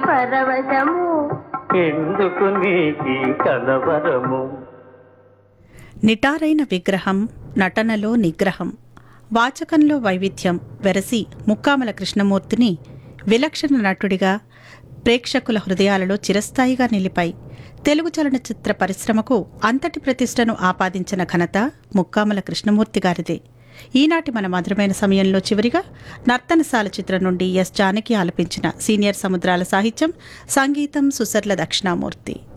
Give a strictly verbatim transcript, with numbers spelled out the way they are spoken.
పరవశము ఎందుకు నీకి కలవరము. నిటారైన విగ్రహం, నటనలో నిగ్రహం, వాచకంలో వైవిధ్యం వెరసి ముక్కామల కృష్ణమూర్తిని విలక్షణ నటుడిగా ప్రేక్షకుల హృదయాలలో చిరస్థాయిగా నిలిపాయి. తెలుగు చలనచిత్ర పరిశ్రమకు అంతటి ప్రతిష్టను ఆపాదించిన ఘనత ముక్కామల కృష్ణమూర్తి గారిదే. ఈనాటి మన మధురమైన సమయంలో చివరిగా నర్తనశాల చిత్రం నుండి ఎస్ జానకి ఆలపించిన సీనియర్ సముద్రాల సాహిత్యం, సంగీతం సుసర్ల దక్షిణామూర్తి.